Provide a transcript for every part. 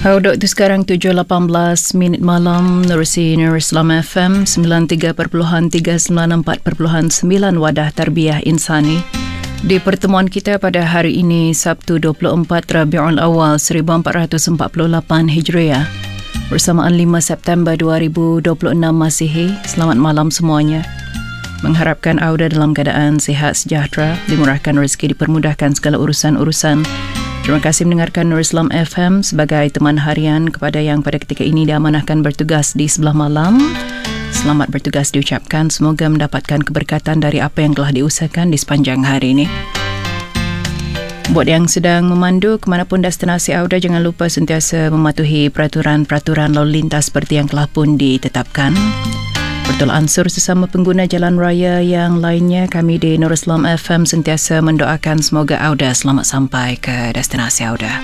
Waktu itu sekarang 7.18 minit malam, Nerusi Nur Islam FM 93.394.9 Wadah Tarbiyah Insani. Di pertemuan kita pada hari ini, Sabtu 24 Rabiul Awal 1448 Hijriah, bersamaan 5 September 2026 Masihi. Selamat malam semuanya. Mengharapkan anda dalam keadaan sihat sejahtera, dimurahkan rezeki, dipermudahkan segala urusan-urusan. Terima kasih mendengarkan Nur Islam FM sebagai teman harian kepada yang pada ketika ini diamanahkan bertugas di sebelah malam. Selamat bertugas diucapkan. Semoga mendapatkan keberkatan dari apa yang telah diusahakan di sepanjang hari ini. Buat yang sedang memandu kemanapun destinasi anda, jangan lupa sentiasa mematuhi peraturan-peraturan lalu lintas seperti yang telah pun ditetapkan. Bertolak ansur sesama pengguna jalan raya yang lainnya, kami di Nur Islam FM sentiasa mendoakan semoga anda selamat sampai ke destinasi anda.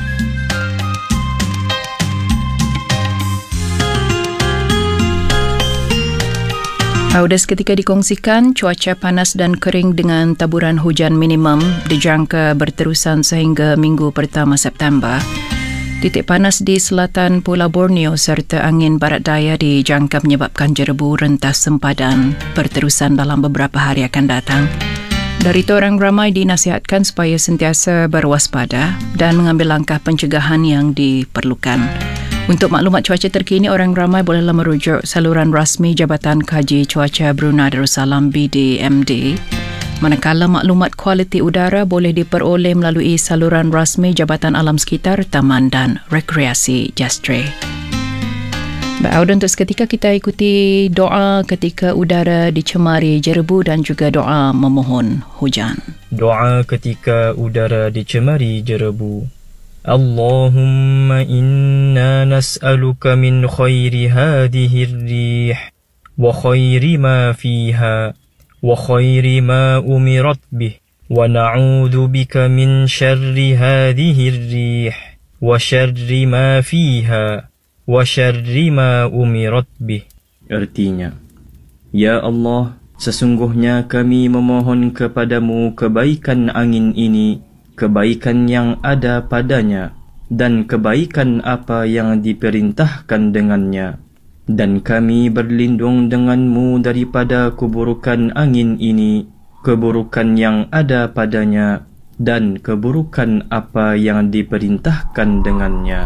Anda seketika dikongsikan cuaca panas dan kering dengan taburan hujan minimum dijangka berterusan sehingga minggu pertama September. Titik panas di selatan Pulau Borneo serta angin barat daya dijangka menyebabkan jerebu rentas sempadan berterusan dalam beberapa hari akan datang. Dari itu, orang ramai dinasihatkan supaya sentiasa berwaspada dan mengambil langkah pencegahan yang diperlukan. Untuk maklumat cuaca terkini, orang ramai bolehlah merujuk saluran rasmi Jabatan Kaji Cuaca Brunei Darussalam BDMD. Manakala maklumat kualiti udara boleh diperoleh melalui saluran rasmi Jabatan Alam Sekitar, Taman dan Rekreasi Jastre. Baik, untuk seketika kita ikuti doa ketika udara dicemari jerebu dan juga doa memohon hujan. Doa ketika udara dicemari jerebu. Allahumma inna nas'aluka min khairi hadhihi ar-rih wa khairi ma fiha وخير ما أمرت به ونعوذ بك من شر هذه الريح وشر ما فيها وشر ما أمرت به. Artinya, Ya Allah, sesungguhnya kami memohon kepadamu kebaikan angin ini, kebaikan yang ada padanya, dan kebaikan apa yang diperintahkan dengannya. Dan kami berlindung denganmu daripada keburukan angin ini, keburukan yang ada padanya, dan keburukan apa yang diperintahkan dengannya.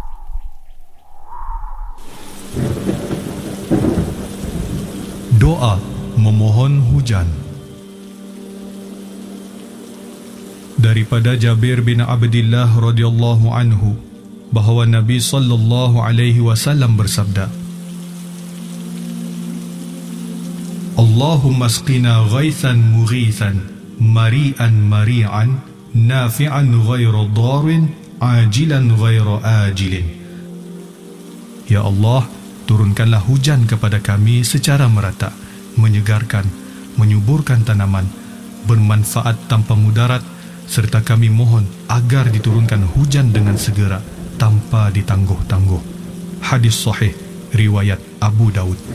Doa memohon hujan. Daripada Jabir bin Abdillah radhiyallahu anhu bahawa Nabi sallallahu alaihi wasallam bersabda, Allahumma asqina ghaithan mughithan mari'an mari'an nafi'an ghairu darin ajilan ghairu ajilin. Ya Allah, turunkanlah hujan kepada kami secara merata, menyegarkan, menyuburkan tanaman, bermanfaat tanpa mudarat, serta kami mohon agar diturunkan hujan dengan segera tanpa ditangguh-tangguh. Hadis sahih riwayat Abu Daud.